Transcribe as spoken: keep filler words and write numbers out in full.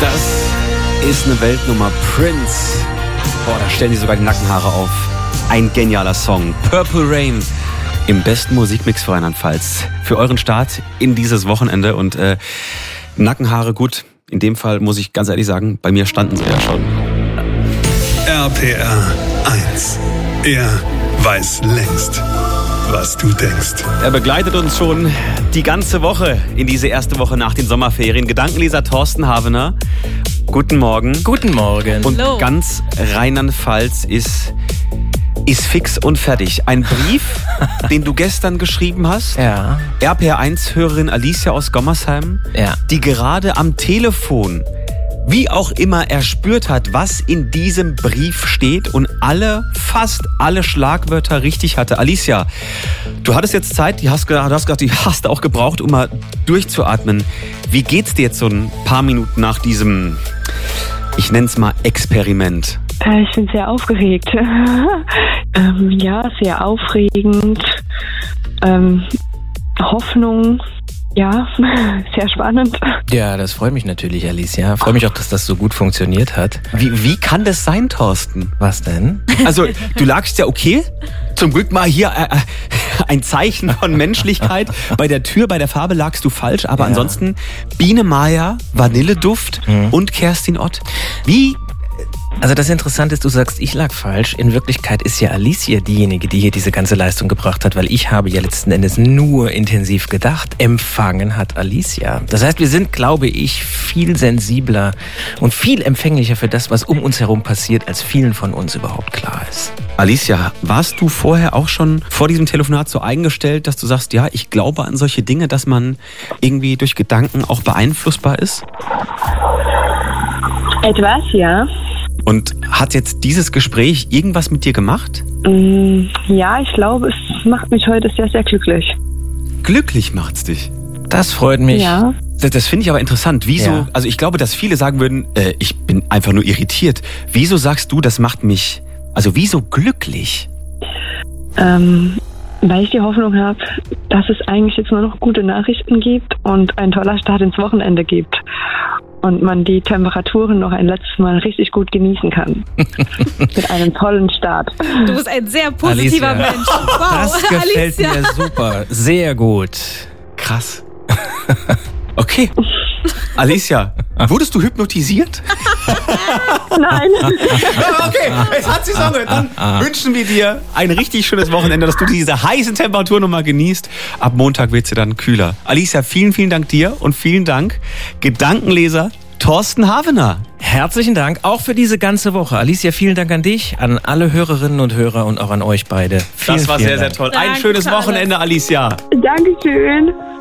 Das ist eine Weltnummer. Prince. Boah, da stellen die sogar die Nackenhaare auf. Ein genialer Song. Purple Rain. Im besten Musikmix für Rheinland-Pfalz. Für euren Start in dieses Wochenende. Und äh, Nackenhaare, gut. In dem Fall muss ich ganz ehrlich sagen, bei mir standen sie ja schon. R P R eins. Er weiß längst, was du denkst. Er begleitet uns schon die ganze Woche in diese erste Woche nach den Sommerferien. Gedankenleser Thorsten Havener. Guten Morgen. Guten Morgen. Und Hallo. ganz Rheinland-Pfalz ist, ist fix und fertig. Ein Brief, den du gestern geschrieben hast. Ja. R P R eins-Hörerin Alicia aus Gommersheim, Ja. die gerade am Telefon, wie auch immer, erspürt hat, was in diesem Brief steht und alle, fast alle Schlagwörter richtig hatte. Alicia, du hattest jetzt Zeit, die hast, du hast gesagt, die hast du auch gebraucht, um mal durchzuatmen. Wie geht's dir jetzt so ein paar Minuten nach diesem, ich nenn's mal, Experiment? Äh, ich bin sehr aufgeregt. ähm, ja, sehr aufregend. Ähm, Hoffnung. Ja, sehr spannend. Ja, das freut mich natürlich, Alicia. Freue mich auch, dass das so gut funktioniert hat. Wie, wie kann das sein, Thorsten? Was denn? Also, du lagst ja okay. Zum Glück mal hier äh, ein Zeichen von Menschlichkeit. Bei der Tür, bei der Farbe lagst du falsch. Aber Ja. ansonsten Biene Maya, Vanilleduft Mhm. und Kerstin Ott. Wie? Also das Interessante ist, du sagst, ich lag falsch. In Wirklichkeit ist ja Alicia diejenige, die hier diese ganze Leistung gebracht hat, weil ich habe ja letzten Endes nur intensiv gedacht. Empfangen hat Alicia. Das heißt, wir sind, glaube ich, viel sensibler und viel empfänglicher für das, was um uns herum passiert, als vielen von uns überhaupt klar ist. Alicia, warst du vorher auch schon vor diesem Telefonat so eingestellt, dass du sagst, ja, ich glaube an solche Dinge, dass man irgendwie durch Gedanken auch beeinflussbar ist? Etwas, ja. Und hat jetzt dieses Gespräch irgendwas mit dir gemacht? Mm, ja, ich glaube, es macht mich heute sehr, sehr glücklich. Glücklich macht's dich. Das freut mich. Ja. Das, das finde ich aber interessant. Wieso? Ja. Also ich glaube, dass viele sagen würden, äh, ich bin einfach nur irritiert. Wieso sagst du, das macht mich, also wieso glücklich? Ähm, weil ich die Hoffnung habe, dass es eigentlich jetzt nur noch gute Nachrichten gibt und ein toller Start ins Wochenende gibt. Und man die Temperaturen noch ein letztes Mal richtig gut genießen kann. Mit einem tollen Start. Du bist ein sehr positiver Alicia. Mensch. Wow, Das gefällt Alicia. mir super. Sehr gut. Krass. Okay. Alicia, wurdest du hypnotisiert? Nein. Okay, jetzt hat sie Sonne. Dann wünschen wir dir ein richtig schönes Wochenende, dass du diese heißen Temperaturen nochmal genießt. Ab Montag wird sie dann kühler. Alicia, vielen, vielen Dank dir und vielen Dank, Gedankenleser Thorsten Havener. Herzlichen Dank auch für diese ganze Woche. Alicia, vielen Dank an dich, an alle Hörerinnen und Hörer und auch an euch beide. Vielen, Das war vielen sehr, sehr Dank. toll. Ein Danke schönes für alles. Wochenende, Alicia. Dankeschön.